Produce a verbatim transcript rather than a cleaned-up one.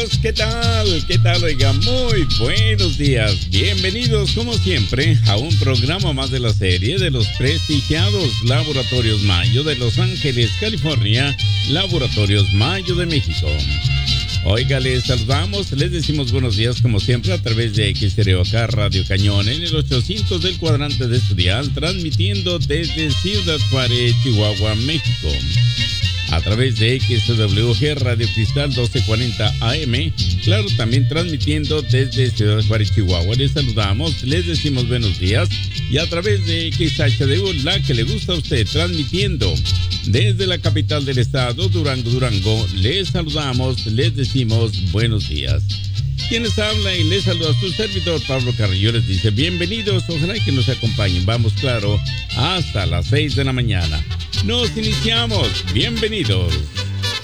amigos, ¿qué tal? ¿Qué tal? Oiga, muy buenos días. Bienvenidos, como siempre, a un programa más de la serie de los prestigiados Laboratorios Mayo de Los Ángeles, California, Laboratorios Mayo de México. Oiga, les saludamos, les decimos buenos días como siempre a través de X Stereo acá, Radio Cañón en el ochocientos del cuadrante de Estudial, transmitiendo desde Ciudad Juárez, Chihuahua, México. A través de X W G Radio Cristal doce cuarenta A M, claro, también transmitiendo desde Ciudad Juárez, Chihuahua. Les saludamos, les decimos buenos días y a través de X H D U, la que le gusta a usted, transmitiendo desde la capital del estado, Durango, Durango, les saludamos, les decimos buenos días. Quienes habla y les saluda a su servidor Pablo Carrillo, les dice bienvenidos, ojalá que nos acompañen, vamos claro, hasta las seis de la mañana. Nos iniciamos, bienvenidos.